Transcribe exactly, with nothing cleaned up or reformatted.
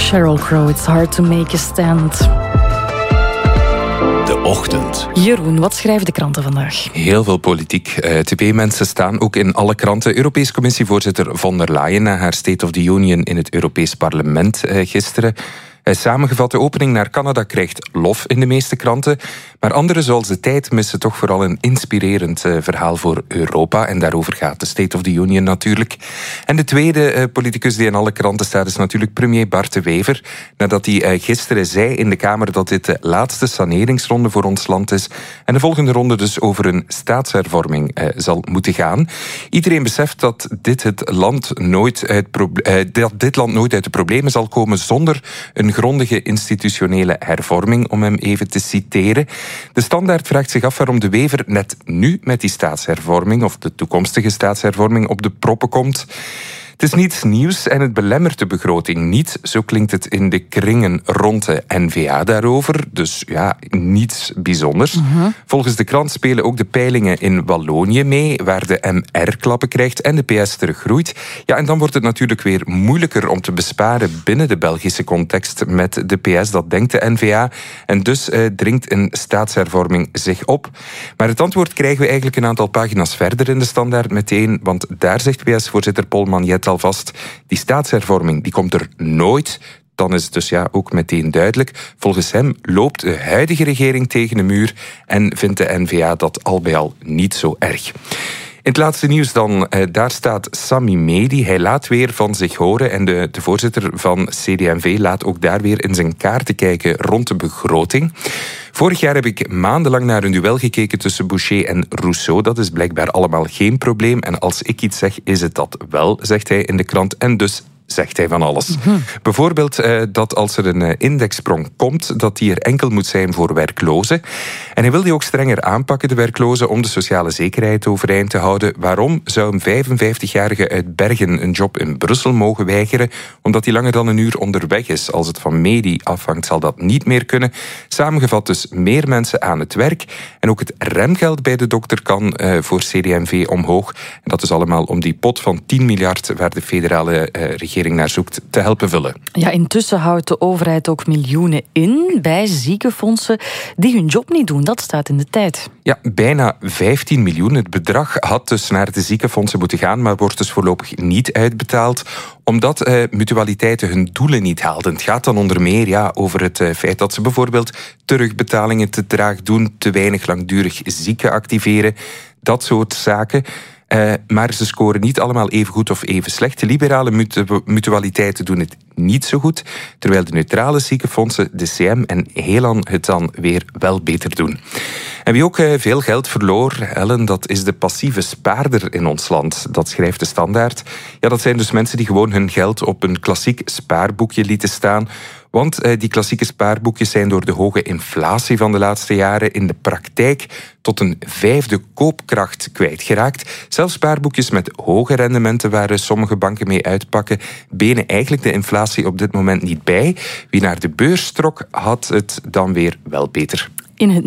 Sheryl Crow, It's Hard to Make a Stand. De Ochtend. Jeroen, wat schrijven de kranten vandaag? Heel veel politiek. Uh, Twee mensen staan ook in alle kranten. Europees Commissievoorzitter von der Leyen na haar State of the Union in het Europees Parlement uh, gisteren. Uh, samengevat, de opening naar Canada krijgt lof in de meeste kranten. Maar anderen, zoals De Tijd, missen toch vooral een inspirerend uh, verhaal voor Europa. En daarover gaat de State of the Union natuurlijk. En de tweede uh, politicus die in alle kranten staat is natuurlijk premier Bart De Wever. Nadat hij uh, gisteren zei in de Kamer dat dit de laatste saneringsronde voor ons land is. En de volgende ronde dus over een staatshervorming uh, zal moeten gaan. Iedereen beseft dat dit, het land nooit uit proble- uh, dat dit land nooit uit de problemen zal komen zonder een grondige institutionele hervorming, om hem even te citeren. De Standaard vraagt zich af waarom De Wever net nu met die staatshervorming, of de toekomstige staatshervorming, op de proppen komt. Het is niets nieuws en het belemmert de begroting niet. Zo klinkt het in de kringen rond de N V A daarover. Dus ja, niets bijzonders. Uh-huh. Volgens de krant spelen ook de peilingen in Wallonië mee, waar de M R klappen krijgt en de P S teruggroeit. Ja, en dan wordt het natuurlijk weer moeilijker om te besparen binnen de Belgische context met de P S. Dat denkt de N V A. En dus eh, dringt een staatshervorming zich op. Maar het antwoord krijgen we eigenlijk een aantal pagina's verder in de Standaard meteen, want daar zegt P S-voorzitter Paul Magnet alvast, die staatshervorming die komt er nooit. Dan is het dus ja ook meteen duidelijk. Volgens hem loopt de huidige regering tegen de muur en vindt de N V A dat al bij al niet zo erg. In het laatste nieuws dan, eh, daar staat Sami Medi. Hij laat weer van zich horen en de, de voorzitter van C D M V laat ook daar weer in zijn kaarten kijken rond de begroting. Vorig jaar heb ik maandenlang naar een duel gekeken tussen Boucher en Rousseau. Dat is blijkbaar allemaal geen probleem. En als ik iets zeg, is het dat wel, zegt hij in de krant. En dus zegt hij van alles. Mm-hmm. Bijvoorbeeld uh, dat als er een uh, indexsprong komt, dat die er enkel moet zijn voor werklozen. En hij wil die ook strenger aanpakken, de werklozen, om de sociale zekerheid overeind te houden. Waarom zou een vijfenvijftigjarige uit Bergen een job in Brussel mogen weigeren? Omdat hij langer dan een uur onderweg is. Als het van Medi afhangt, zal dat niet meer kunnen. Samengevat dus meer mensen aan het werk. En ook het remgeld bij de dokter kan uh, voor C D M V omhoog. En dat is allemaal om die pot van tien miljard waar de federale uh, regering naar zoekt te helpen vullen. Ja, intussen houdt de overheid ook miljoenen in bij ziekenfondsen die hun job niet doen. Dat staat in de Tijd. Ja, bijna vijftien miljoen. Het bedrag had dus naar de ziekenfondsen moeten gaan, maar wordt dus voorlopig niet uitbetaald, omdat uh, mutualiteiten hun doelen niet haalden. Het gaat dan onder meer ja, over het uh, feit dat ze bijvoorbeeld terugbetalingen te traag doen, te weinig langdurig zieken activeren, dat soort zaken. Uh, maar ze scoren niet allemaal even goed of even slecht. De liberale mutu- mutualiteiten doen het niet zo goed, terwijl de neutrale ziekenfondsen, de C M en Helan het dan weer wel beter doen. En wie ook uh, veel geld verloor, Ellen, dat is de passieve spaarder in ons land. Dat schrijft de Standaard. Ja, dat zijn dus mensen die gewoon hun geld op een klassiek spaarboekje lieten staan. Want uh, die klassieke spaarboekjes zijn door de hoge inflatie van de laatste jaren in de praktijk tot een vijfde koopkracht kwijtgeraakt. Zelfs spaarboekjes met hoge rendementen waar sommige banken mee uitpakken, benen eigenlijk de inflatie op dit moment niet bij. Wie naar de beurs trok, had het dan weer wel beter. In het